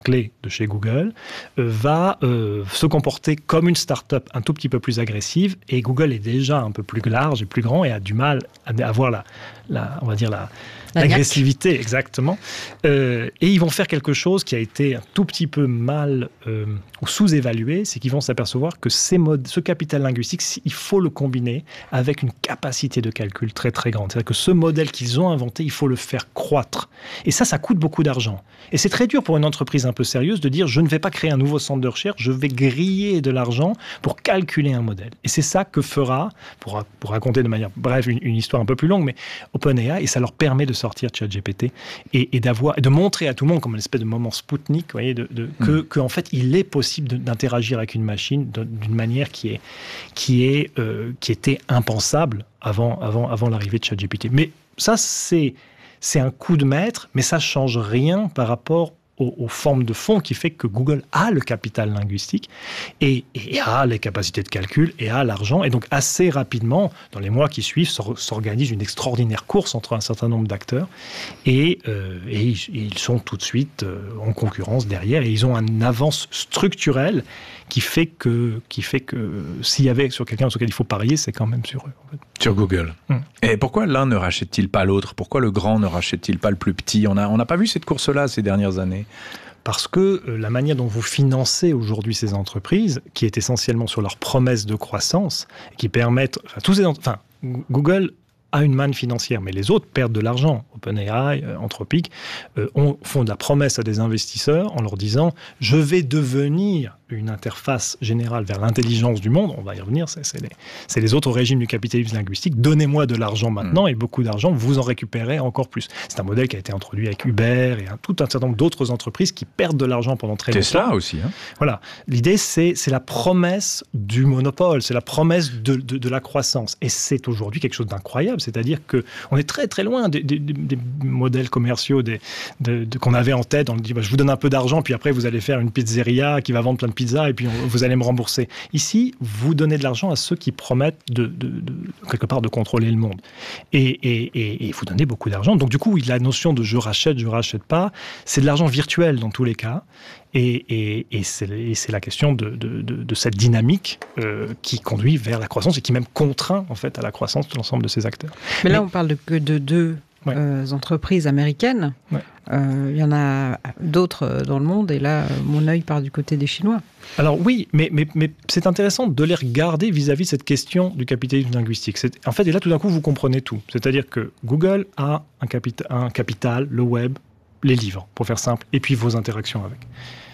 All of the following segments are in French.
clé de chez Google, va se comporter comme une start-up un tout petit peu plus agressive, et Google est déjà un peu plus large et plus grand et a du mal à avoir on va dire l'agressivité, exactement. Et ils vont faire quelque chose qui a été un tout petit peu mal ou sous-évalué, c'est qu'ils vont s'apercevoir que ce capital linguistique, il faut le combiner avec une capacité de calcul très très grande. C'est-à-dire que ce modèle qu'ils ont inventé, il faut le faire croître. Et ça coûte beaucoup d'argent. Et c'est très dur pour une entreprise un peu sérieuse de dire « je ne vais pas créer un nouveau centre de recherche, je vais griller de l'argent pour calculer un modèle ». Et c'est ça que fera, pour raconter de manière brève une histoire un peu plus longue, mais OpenAI, et ça leur permet de sortir ChatGPT et de montrer à tout le monde, comme une espèce de moment Spoutnik, vous voyez, que en fait, il est possible d'interagir avec une machine d'une manière qui était impensable avant l'arrivée de ChatGPT. Mais ça, c'est un coup de maître, mais ça ne change rien par rapport aux formes de fond qui fait que Google a le capital linguistique et a les capacités de calcul et a l'argent. Et donc, assez rapidement, dans les mois qui suivent, s'organise une extraordinaire course entre un certain nombre d'acteurs et ils sont tout de suite en concurrence derrière, et ils ont une avance structurelle qui fait que s'il y avait sur quelqu'un sur lequel il faut parier, c'est quand même sur eux. En fait. Sur Google. Et pourquoi l'un ne rachète-t-il pas l'autre ? Pourquoi le grand ne rachète-t-il pas le plus petit ? On n'a pas vu cette course-là ces dernières années. Parce que la manière dont vous financez aujourd'hui ces entreprises, qui est essentiellement sur leurs promesses de croissance, qui permettent... Google a une manne financière, mais les autres perdent de l'argent. OpenAI, Anthropic, font de la promesse à des investisseurs en leur disant « je vais devenir une interface générale vers l'intelligence du monde », on va y revenir, c'est les autres régimes du capitalisme linguistique, « donnez-moi de l'argent maintenant, et beaucoup d'argent, vous en récupérez encore plus ». C'est un modèle qui a été introduit avec Uber et tout un certain nombre d'autres entreprises qui perdent de l'argent pendant très longtemps. Tesla aussi. Voilà. L'idée, c'est la promesse du monopole, c'est la promesse de la croissance. Et c'est aujourd'hui quelque chose d'incroyable, c'est-à-dire qu'on est très très loin des modèles commerciaux qu'on avait en tête. On dit je vous donne un peu d'argent, puis après vous allez faire une pizzeria qui va vendre plein de pizzas, et puis vous allez me rembourser. Ici, vous donnez de l'argent à ceux qui promettent quelque part de contrôler le monde. Et vous donnez beaucoup d'argent. Donc du coup, la notion de je rachète pas, c'est de l'argent virtuel dans tous les cas. Et c'est la question de cette dynamique qui conduit vers la croissance et qui même contraint en fait à la croissance de l'ensemble de ces acteurs. Mais là, on parle que de deux entreprises américaines. Ouais. Il y en a d'autres dans le monde, et là, mon œil part du côté des Chinois. Alors oui, mais c'est intéressant de les regarder vis-à-vis de cette question du capitalisme linguistique. En fait, et là, tout d'un coup, vous comprenez tout. C'est-à-dire que Google a un capital, le web, les livres, pour faire simple, et puis vos interactions avec.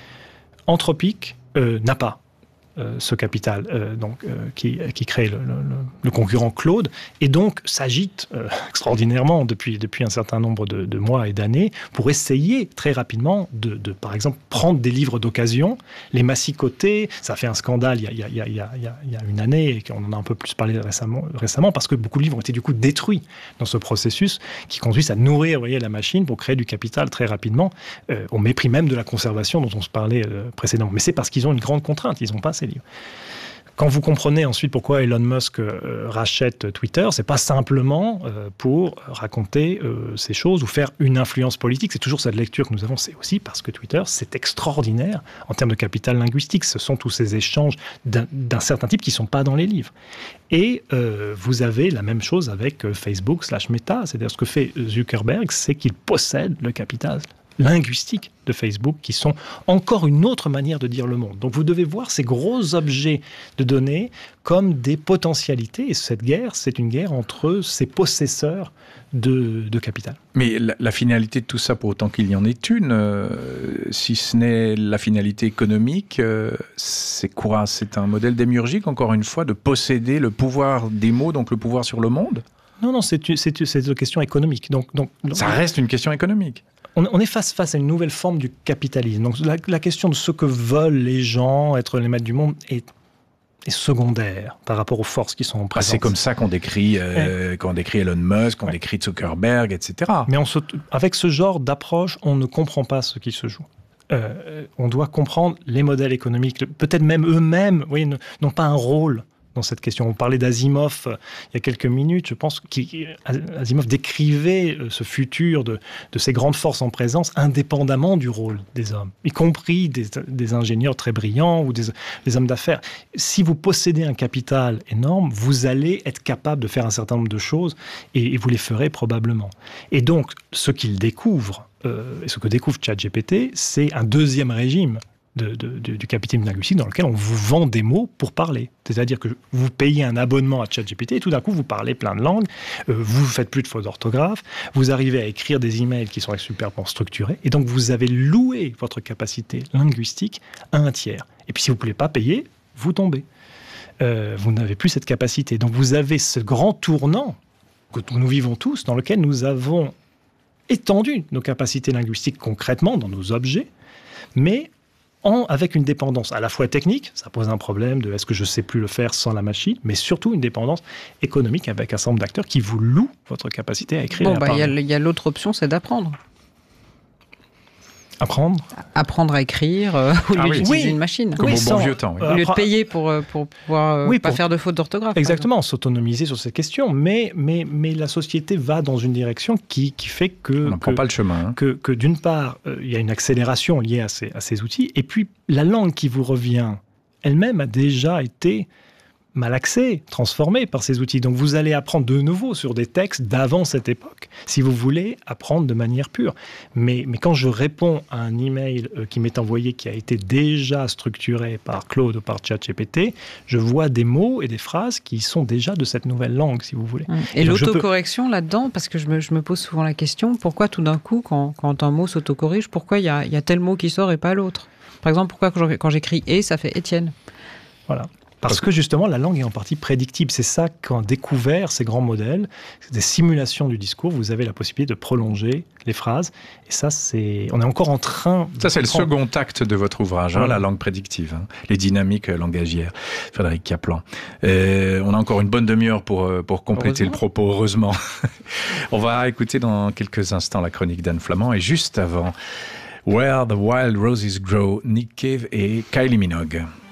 Anthropic n'a pas ce capital qui crée le concurrent Claude, et donc s'agite extraordinairement depuis un certain nombre de mois et d'années pour essayer très rapidement de par exemple prendre des livres d'occasion, les massicoter. Ça fait un scandale il y a une année, et on en a un peu plus parlé récemment parce que beaucoup de livres ont été du coup détruits dans ce processus qui conduit à nourrir la machine pour créer du capital très rapidement, au mépris même de la conservation dont on se parlait précédemment. Mais c'est parce qu'ils ont une grande contrainte, ils n'ont pas ces livres. Quand vous comprenez ensuite pourquoi Elon Musk rachète Twitter, c'est pas simplement pour raconter ces choses ou faire une influence politique. C'est toujours cette lecture que nous avons. C'est aussi parce que Twitter, c'est extraordinaire en termes de capital linguistique. Ce sont tous ces échanges d'un certain type qui sont pas dans les livres. Et vous avez la même chose avec Facebook/Meta. C'est-à-dire ce que fait Zuckerberg, c'est qu'il possède le capital linguistiques de Facebook qui sont encore une autre manière de dire le monde. Donc vous devez voir ces gros objets de données comme des potentialités, et cette guerre, c'est une guerre entre ces possesseurs de capital. Mais la finalité de tout ça, pour autant qu'il y en ait une, si ce n'est la finalité économique, c'est quoi ? C'est un modèle démiurgique, encore une fois, de posséder le pouvoir des mots, donc le pouvoir sur le monde ? Non, c'est une question économique. Donc, ça reste une question économique. On est face à une nouvelle forme du capitalisme. Donc la question de ce que veulent les gens, être les maîtres du monde, est secondaire par rapport aux forces qui sont présentes. C'est comme ça qu'on décrit Elon Musk, qu'on décrit Zuckerberg, etc. Mais avec ce genre d'approche, on ne comprend pas ce qui se joue. On doit comprendre les modèles économiques. Peut-être même eux-mêmes n'ont pas un rôle dans cette question. On parlait d'Asimov il y a quelques minutes. Je pense qu'Asimov décrivait ce futur de ces grandes forces en présence indépendamment du rôle des hommes, y compris des ingénieurs très brillants ou des hommes d'affaires. Si vous possédez un capital énorme, vous allez être capable de faire un certain nombre de choses et vous les ferez probablement. Et donc, ce qu'il découvre, et ce que découvre ChatGPT, c'est un deuxième régime du capitalisme linguistique dans lequel on vous vend des mots pour parler. C'est-à-dire que vous payez un abonnement à ChatGPT et tout d'un coup, vous parlez plein de langues, vous ne faites plus de fautes d'orthographe, vous arrivez à écrire des emails qui sont superbement structurés, et donc vous avez loué votre capacité linguistique à un tiers. Et puis si vous ne pouvez pas payer, vous tombez. Vous n'avez plus cette capacité. Donc vous avez ce grand tournant que nous vivons tous, dans lequel nous avons étendu nos capacités linguistiques concrètement dans nos objets, mais avec une dépendance à la fois technique, ça pose un problème de est-ce que je ne sais plus le faire sans la machine, mais surtout une dépendance économique avec un certain nombre d'acteurs qui vous louent votre capacité à écrire. Il y a l'autre option, c'est d'apprendre. Apprendre à écrire au lieu d'utiliser une machine. Comme au bon vieux temps. Au lieu de payer pour pouvoir pas faire de fautes d'orthographe. Exactement, s'autonomiser sur ces questions. Mais la société va dans une direction qui fait que... On n'en prend pas le chemin. Que d'une part, il y a une accélération liée à ces outils. Et puis, la langue qui vous revient elle-même a déjà été malaxée, transformée par ces outils. Donc vous allez apprendre de nouveau sur des textes d'avant cette époque, si vous voulez apprendre de manière pure. Mais quand je réponds à un email qui m'est envoyé, qui a été déjà structuré par Claude ou par ChatGPT, je vois des mots et des phrases qui sont déjà de cette nouvelle langue, si vous voulez. Et l'autocorrection là-dedans, parce que je me pose souvent la question, pourquoi tout d'un coup, quand un mot s'autocorrige, pourquoi il y a tel mot qui sort et pas l'autre ? Par exemple, pourquoi quand j'écris « et », ça fait « Étienne ». Voilà. Parce que justement, la langue est en partie prédictible. C'est ça qu'ont découvert ces grands modèles, des simulations du discours. Vous avez la possibilité de prolonger les phrases. Et ça, on est encore en train... Ça, c'est le second acte de votre ouvrage, la langue prédictive, les dynamiques langagières. Frédéric Kaplan. On a encore une bonne demi-heure pour compléter le propos, heureusement. On va écouter dans quelques instants la chronique d'Anne Flamand. Et juste avant, Where the Wild Roses Grow, Nick Cave et Kylie Minogue.